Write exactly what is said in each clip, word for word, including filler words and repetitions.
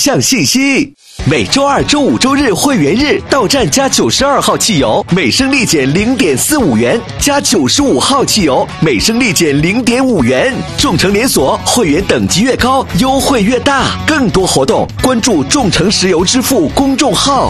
项信息。每周二、周五、周日会员日到站加九十二号汽油，每升立减零点四五元；加九十五号汽油，每升立减零点五元。众诚连锁会员等级越高，优惠越大。更多活动，关注众诚石油支付公众号。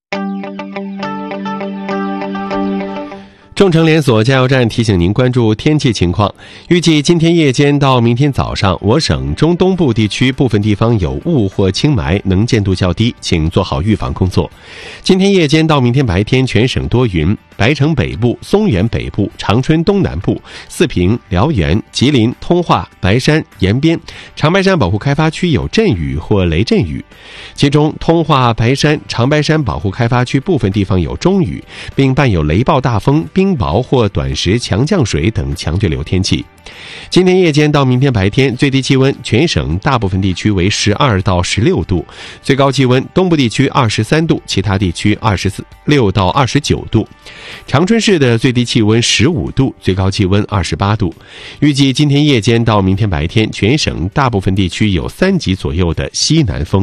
众诚连锁加油站提醒您关注天气情况。预计今天夜间到明天早上，我省中东部地区部分地方有雾或轻霾，能见度较低，请做好预防工作。今天夜间到明天白天，全省多云，白城北部、松原北部、长春东南部、四平、辽源、吉林、通化、白山、延边、长白山保护开发区有阵雨或雷阵雨，其中通化、白山、长白山保护开发区部分地方有中雨，并伴有雷暴大风、冰雹或短时强降水等强对流天气。今天夜间到明天白天，最低气温全省大部分地区为十二到十六度，最高气温东部地区二十三度，其他地区二十六到二十九度。长春市的最低气温十五度，最高气温二十八度。预计今天夜间到明天白天，全省大部分地区有三级左右的西南风。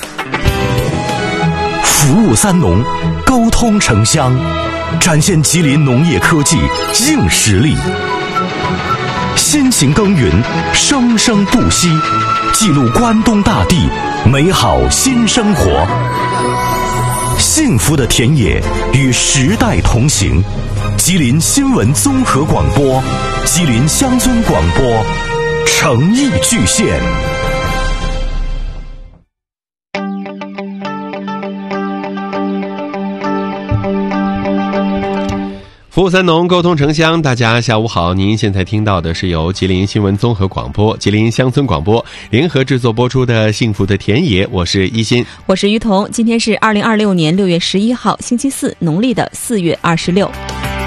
服务三农，沟通城乡，展现吉林农业科技硬实力。辛勤耕耘，生生不息，记录关东大地美好新生活。幸福的田野与时代同行。吉林新闻综合广播，吉林乡村广播，诚意巨献。 服务三农，沟通城乡，大家下午好。您现在听到的是由吉林新闻综合广播、吉林乡村广播联合制作播出的《幸福的田野》，我是一心， 我是于彤。今天是二零二六年六月十一号，星期四，农历的四月二十六。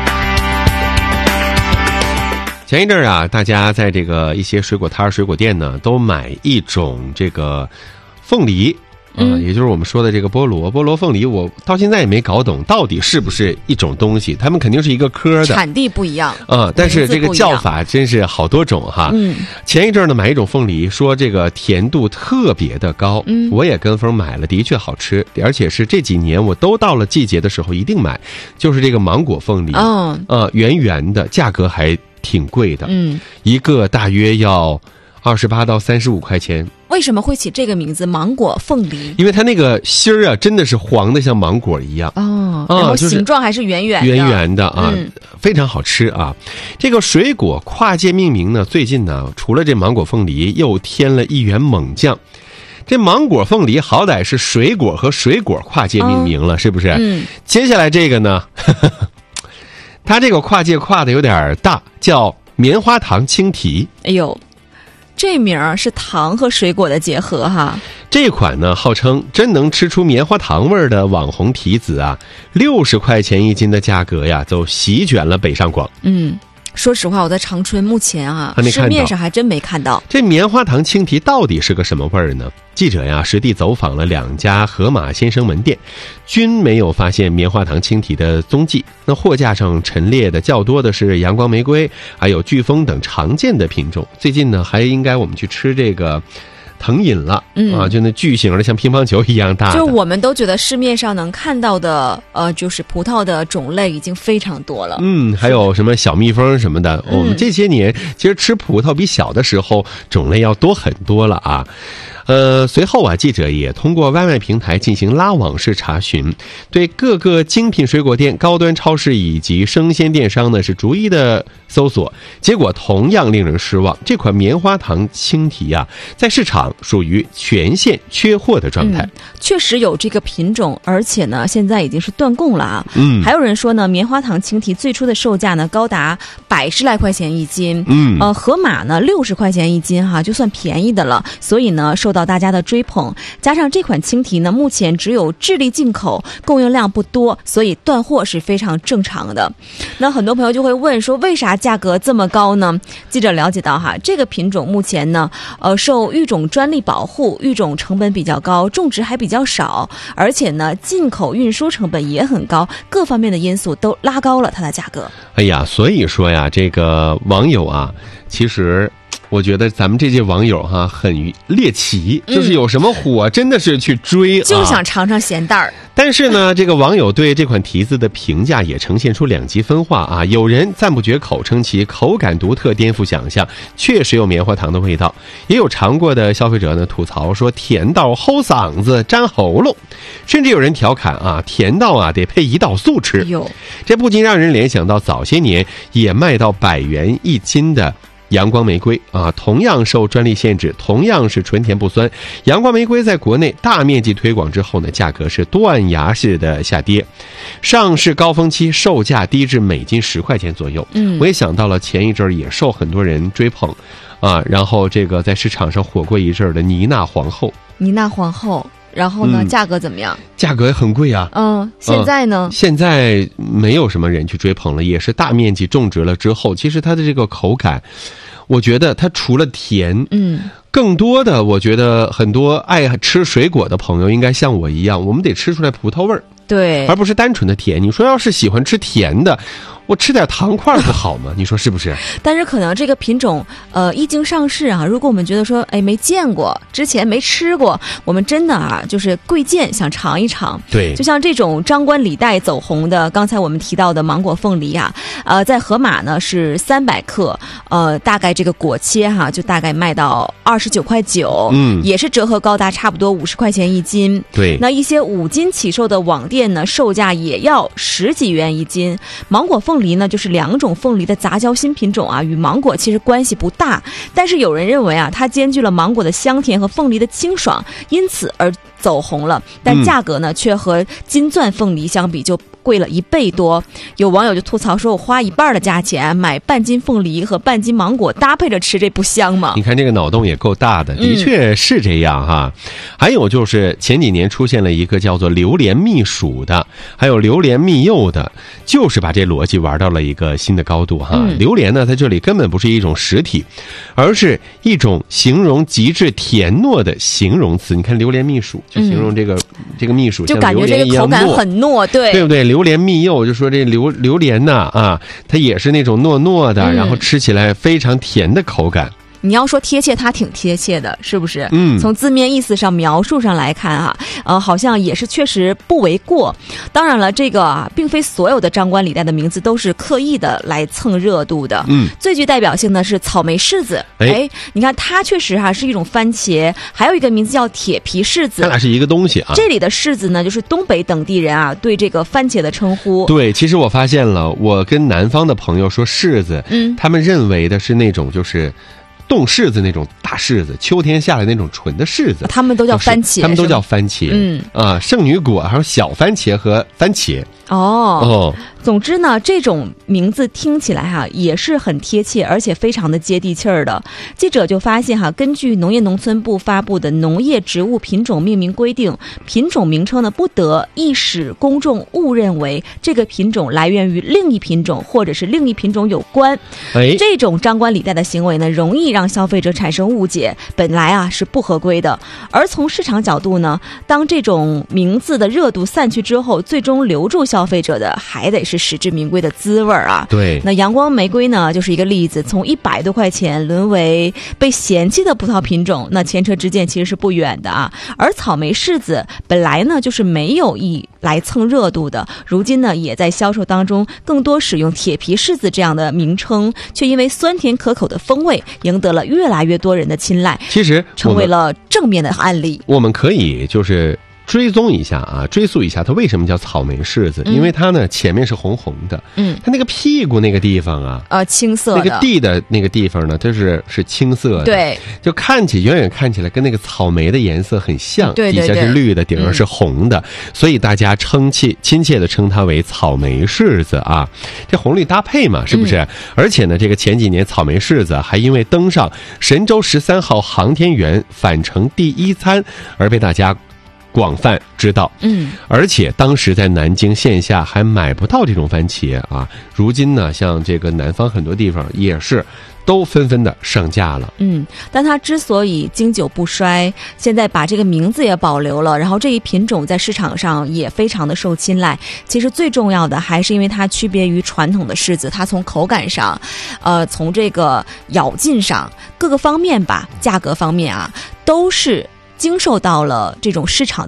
前一阵儿啊，大家在这个一些水果摊、水果店呢，都买一种这个凤梨。嗯、呃，也就是我们说的这个菠萝，菠萝凤梨，我到现在也没搞懂到底是不是一种东西，它们肯定是一个科的， 产地不一样啊、呃，但是这个叫法真是好多种哈。嗯，前一阵呢买一种凤梨，说这个甜度特别的高，嗯，我也跟风买了，的确好吃，而且是这几年我都到了季节的时候一定买，就是这个芒果凤梨，嗯，呃，圆圆的，价格还挺贵的，嗯，一个大约要二十八到三十五块钱。 为什么会起这个名字芒果凤梨？ 因为它那个芯儿啊，真的是黄的像芒果一样哦，然后形状还是圆圆的、 圆圆的啊、嗯，非常好吃啊。这个水果跨界命名呢，最近呢，除了这芒果凤梨，又添了一员猛将。这芒果凤梨好歹是水果和水果跨界命名了，哦、是不是？嗯。接下来这个呢，呵呵它这个跨界跨的有点大，叫棉花糖青提。 哎呦。这名儿是糖和水果的结合哈。 这款呢，号称真能吃出棉花糖味儿的网红提子啊，六十块钱一斤的价格呀，就席卷了北上广。 嗯，说实话，我在长春目前啊，市面上还真没看到。 这棉花糖青提到底是个什么味儿呢？记者呀实地走访了两家河马先生门店，均没有发现棉花糖青提的踪迹。那货架上陈列的较多的是阳光玫瑰，还有飓风等常见的品种。最近呢，还应该我们去吃这个藤饮了、嗯、啊，就那巨型的像乒乓球一样大的。 就我们都觉得市面上能看到的呃，就是葡萄的种类已经非常多了。 嗯，还有什么小蜜蜂什么的、嗯、我们这些年其实吃葡萄比小的时候种类要多很多了啊。呃，随后啊，记者也通过外卖平台进行拉网式查询，对各个精品水果店、高端超市以及生鲜电商呢是逐一的搜索，结果同样令人失望。这款棉花糖青提啊，在市场属于全线缺货的状态。嗯、 确实有这个品种，而且呢，现在已经是断供了啊。嗯，还有人说呢，棉花糖青提最初的售价呢高达百十来块钱一斤。嗯，呃，河马呢六十块钱一斤哈，就算便宜的了。所以呢，受到大家的追捧，加上这款青提呢，目前只有智利进口，供应量不多，所以断货是非常正常的。那很多朋友就会问说，为啥价格这么高呢？记者了解到哈，这个品种目前呢，呃，受育种专利保护，育种成本比较高，种植还比较少，而且呢，进口运输成本也很高，各方面的因素都拉高了它的价格。 哎呀，所以说呀，这个网友啊，其实我觉得咱们这届网友哈很猎奇，就是有什么火真的是去追， 就想尝尝咸淡儿。 但是呢，这个网友对这款提子的评价也呈现出两极分化啊。有人赞不绝口，称其口感独特，颠覆想象，确实有棉花糖的味道。也有尝过的消费者呢吐槽说甜到齁嗓子、粘喉咙，甚至有人调侃啊，甜到啊得配胰岛素吃。这不禁让人联想到早些年也卖到百元一斤的阳光玫瑰啊，同样受专利限制，同样是纯甜不酸。阳光玫瑰在国内大面积推广之后呢，价格是断崖式的下跌，上市高峰期售价低至每斤十块钱左右。嗯，我也想到了前一阵也受很多人追捧啊，然后这个在市场上火过一阵的妮娜皇后。 妮娜皇后。然后呢、嗯，价格怎么样？ 价格很贵啊。 嗯，现在呢、 嗯？现在没有什么人去追捧了，也是大面积种植了之后，其实它的这个口感，我觉得它除了甜，嗯，更多的我觉得很多爱吃水果的朋友应该像我一样，我们得吃出来葡萄味儿， 对， 而不是单纯的甜。你说要是喜欢吃甜的，我吃点糖块不好吗？你说是不是？ 但是可能这个品种，呃，一经上市啊，如果我们觉得说，哎，没见过，之前没吃过，我们真的啊，就是贵贱想尝一尝。 对， 就像这种张冠李戴走红的，刚才我们提到的芒果凤梨啊，呃，在盒马呢是三百克，呃，大概这个果切哈、啊，就大概卖到二十九块九，嗯，也是折合高达差不多五十块钱一斤。 对， 那一些五斤起售的网店呢，售价也要十几元一斤。芒果凤梨呢，就是两种凤梨的杂交新品种啊，与芒果其实关系不大，但是有人认为啊，它兼具了芒果的香甜和凤梨的清爽，因此而走红了，但价格呢、嗯、却和金钻凤梨相比就贵了一倍多。有网友就吐槽说，我花一半的价钱买半斤凤梨和半斤芒果搭配着吃，这不香吗？ 你看这个脑洞也够大的，的确是这样哈、嗯、还有就是前几年出现了一个叫做榴莲蜜薯的，还有榴莲蜜柚的，就是把这逻辑玩到了一个新的高度哈、嗯、榴莲呢在这里根本不是一种实体，而是一种形容极致甜糯的形容词。你看榴莲蜜薯就形容这个、嗯、这个蜜薯就感觉这个口感很糯，对对不对？榴莲蜜柚就说这榴榴莲呐 啊, 啊，它也是那种糯糯的、嗯，然后吃起来非常甜的口感。 你要说贴切，它挺贴切的，是不是？嗯，从字面意思上描述上来看啊，呃，好像也是确实不为过。当然了，这个啊，并非所有的张冠李戴的名字都是刻意的来蹭热度的。嗯，最具代表性的是草莓柿子。哎，你看它确实哈、啊、是一种番茄，还有一个名字叫铁皮柿子， 它俩是一个东西啊。 这里的柿子呢，就是东北等地人啊对这个番茄的称呼。 对，其实我发现了，我跟南方的朋友说柿子，嗯，他们认为的是那种就是。冻柿子那种大柿子，秋天下来那种纯的柿子， 他们都叫番茄， 他们都叫番茄。嗯啊，圣女果还有小番茄和番茄。 哦哦，总之呢，这种名字听起来哈、啊、也是很贴切，而且非常的接地气儿的。记者就发现哈、啊，根据农业农村部发布的《农业植物品种命名规定》，品种名称呢不得易使公众误认为这个品种来源于另一品种或者是另一品种有关。哎，这种张冠李戴的行为呢，容易让消费者产生误解，本来啊是不合规的。而从市场角度呢，当这种名字的热度散去之后，最终留住消费者的还得是实至名归的滋味啊。 对， 那阳光玫瑰呢就是一个例子，从一百多块钱沦为被嫌弃的葡萄品种，那前车之鉴其实是不远的啊。而草莓柿子本来呢就是没有意来蹭热度的，如今呢也在销售当中更多使用铁皮柿子这样的名称，却因为酸甜可口的风味赢得了越来越多人的青睐， 其实成为了正面的案例。 我们可以就是追踪一下啊，追溯一下它为什么叫草莓柿子、嗯、因为它呢前面是红红的，嗯，它那个屁股那个地方啊， 呃，青色的， 那个地的那个地方呢，它是是青色的， 对， 就看起远远看起来跟那个草莓的颜色很像， 对对对， 底下是绿的，顶上是红的、嗯，所以大家称气亲切的称它为草莓柿子啊，这红绿搭配嘛，是不是？嗯、而且呢，这个前几年草莓柿子还因为登上神舟十三号航天员返程第一餐而被大家广泛知道。 嗯， 而且当时在南京线下还买不到这种番茄啊，如今呢，像这个南方很多地方也是都纷纷的上架了。 嗯，但它之所以经久不衰，现在把这个名字也保留了，然后这一品种在市场上也非常的受青睐。其实最重要的还是因为它区别于传统的柿子，它从口感上，呃，从这个咬劲上各个方面吧，价格方面啊，都是经受到了这种市场